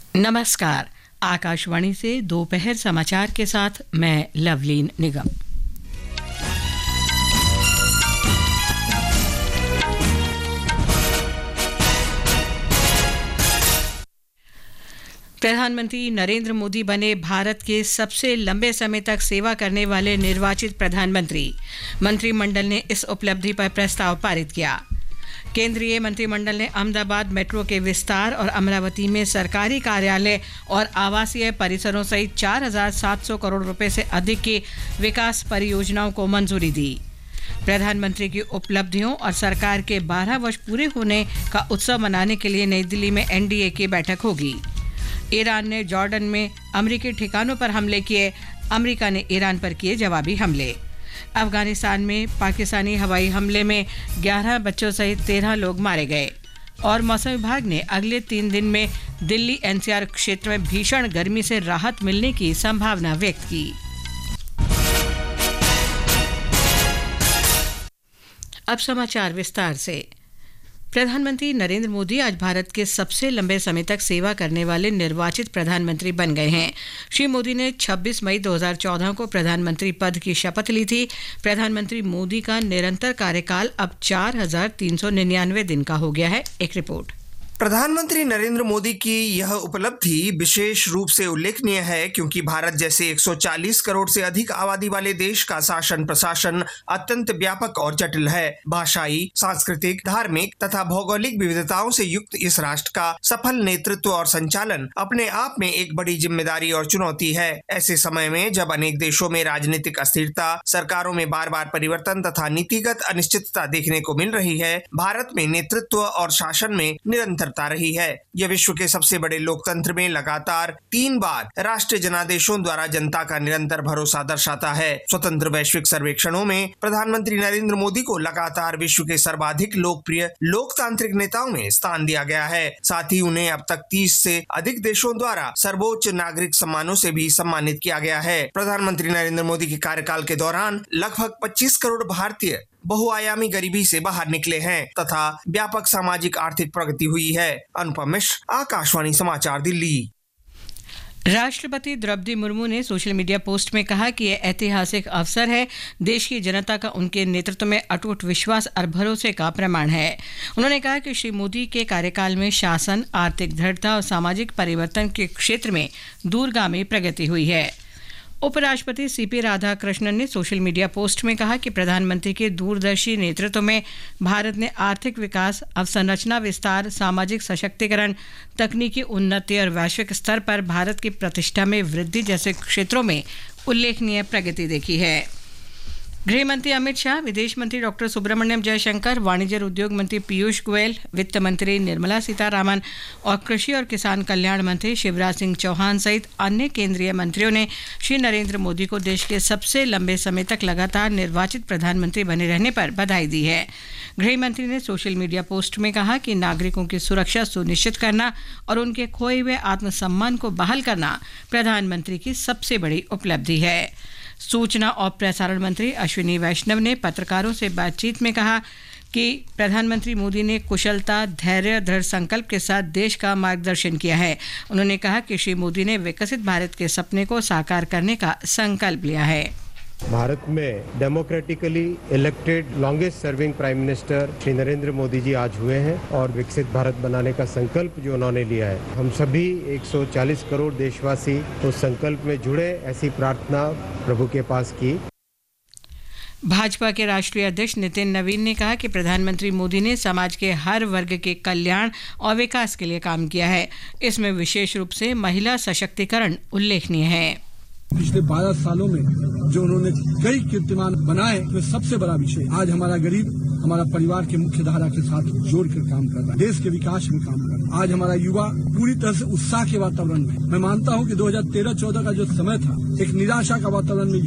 नमस्कार। आकाशवाणी से दोपहर समाचार के साथ मैं लवलीन निगम। प्रधानमंत्री नरेंद्र मोदी बने भारत के सबसे लंबे समय तक सेवा करने वाले निर्वाचित प्रधानमंत्री। मंत्रिमंडल ने इस उपलब्धि पर प्रस्ताव पारित किया। केंद्रीय मंत्रिमंडल ने अहमदाबाद मेट्रो के विस्तार और अमरावती में सरकारी कार्यालय और आवासीय परिसरों सहित 4,700 करोड़ रुपए से अधिक की विकास परियोजनाओं को मंजूरी दी। प्रधानमंत्री की उपलब्धियों और सरकार के 12 वर्ष पूरे होने का उत्सव मनाने के लिए नई दिल्ली में एनडीए की बैठक होगी। ईरान ने जॉर्डन में अमेरिकी ठिकानों पर हमले किए, अमेरिका ने ईरान पर किए जवाबी हमले। अफगानिस्तान में पाकिस्तानी हवाई हमले में 11 बच्चों सहित 13 लोग मारे गए। और मौसम विभाग ने अगले 3 दिन में दिल्ली एनसीआर क्षेत्र में भीषण गर्मी से राहत मिलने की संभावना व्यक्त की। अब समाचार विस्तार से। प्रधानमंत्री नरेंद्र मोदी आज भारत के सबसे लंबे समय तक सेवा करने वाले निर्वाचित प्रधानमंत्री बन गए हैं। श्री मोदी ने 26 मई 2014 को प्रधानमंत्री पद की शपथ ली थी। प्रधानमंत्री मोदी का निरंतर कार्यकाल अब 4,399 दिन का हो गया है। एक रिपोर्ट। प्रधानमंत्री नरेंद्र मोदी की यह उपलब्धि विशेष रूप से उल्लेखनीय है क्योंकि भारत जैसे 140 करोड़ से अधिक आबादी वाले देश का शासन प्रशासन अत्यंत व्यापक और जटिल है। भाषाई, सांस्कृतिक, धार्मिक तथा भौगोलिक विविधताओं से युक्त इस राष्ट्र का सफल नेतृत्व और संचालन अपने आप में एक बड़ी जिम्मेदारी और चुनौती है। ऐसे समय में जब अनेक देशों में राजनीतिक अस्थिरता, सरकारों में बार बार परिवर्तन तथा नीतिगत अनिश्चितता देखने को मिल रही है, भारत में नेतृत्व और शासन में निरंतर रही है। यह विश्व के सबसे बड़े लोकतंत्र में लगातार 3 बार राष्ट्रीय जनादेशों द्वारा जनता का निरंतर भरोसा दर्शाता है। स्वतंत्र वैश्विक सर्वेक्षणों में प्रधानमंत्री नरेंद्र मोदी को लगातार विश्व के सर्वाधिक लोकप्रिय लोकतांत्रिक नेताओं में स्थान दिया गया है। साथ ही उन्हें अब तक 30 से अधिक देशों द्वारा सर्वोच्च नागरिक सम्मानों से भी सम्मानित किया गया है। प्रधानमंत्री नरेंद्र मोदी के कार्यकाल के दौरान लगभग 25 करोड़ भारतीय बहुआयामी गरीबी से बाहर निकले हैं तथा व्यापक सामाजिक आर्थिक प्रगति हुई है। अनुपम मिश्र, आकाशवाणी समाचार, दिल्ली। राष्ट्रपति द्रौपदी मुर्मू ने सोशल मीडिया पोस्ट में कहा कि यह ऐतिहासिक अवसर है। देश की जनता का उनके नेतृत्व में अटूट विश्वास और भरोसे का प्रमाण है। उन्होंने कहा कि श्री मोदी के कार्यकाल में शासन, आर्थिक दृढ़ता और सामाजिक परिवर्तन के क्षेत्र में दूरगामी प्रगति हुई है। उपराष्ट्रपति सीपी राधाकृष्णन ने सोशल मीडिया पोस्ट में कहा कि प्रधानमंत्री के दूरदर्शी नेतृत्व में भारत ने आर्थिक विकास, अवसंरचना विस्तार, सामाजिक सशक्तिकरण, तकनीकी उन्नति और वैश्विक स्तर पर भारत की प्रतिष्ठा में वृद्धि जैसे क्षेत्रों में उल्लेखनीय प्रगति देखी है। गृह मंत्री अमित शाह, विदेश मंत्री डॉक्टर सुब्रमण्यम जयशंकर, वाणिज्य और उद्योग मंत्री पीयूष गोयल, वित्त मंत्री निर्मला सीतारामन और कृषि और किसान कल्याण मंत्री शिवराज सिंह चौहान सहित अन्य केंद्रीय मंत्रियों ने श्री नरेंद्र मोदी को देश के सबसे लंबे समय तक लगातार निर्वाचित प्रधानमंत्री बने रहने पर बधाई दी है। गृह मंत्री ने सोशल मीडिया पोस्ट में कहा कि नागरिकों की सुरक्षा सुनिश्चित करना और उनके खोए हुए आत्मसम्मान को बहाल करना प्रधानमंत्री की सबसे बड़ी उपलब्धि है। सूचना और प्रसारण मंत्री अश्विनी वैष्णव ने पत्रकारों से बातचीत में कहा कि प्रधानमंत्री मोदी ने कुशलता, धैर्य, दृढ़ संकल्प के साथ देश का मार्गदर्शन किया है। उन्होंने कहा कि श्री मोदी ने विकसित भारत के सपने को साकार करने का संकल्प लिया है। भारत में democratically elected longest serving prime minister Shri Narendra Modi ji आज हुए हैं और विकसित भारत बनाने का संकल्प जो उन्होंने लिया है, हम सभी 140 करोड़ देशवासी उस संकल्प में जुड़े, ऐसी प्रार्थना प्रभु के पास की। भाजपा के राष्ट्रीय अध्यक्ष नितिन नवीन ने कहा कि प्रधानमंत्री मोदी ने समाज के हर वर्ग के कल्याण और विकास के लिए काम किया है। इसमें विशेष रूप से महिला सशक्तिकरण उल्लेखनीय है। पिछले 12 सालों में जो उन्होंने कई कीर्तिमान बनाए, तो सबसे बड़ा विषय आज हमारा गरीब हमारा परिवार के मुख्य धारा के साथ जोड़कर काम कर रहा है, देश के विकास में काम कर रहा है। आज हमारा युवा पूरी तरह से उत्साह के वातावरण में, मैं मानता हूं कि 2013-14 का जो समय था, एक निराशा का वातावरण में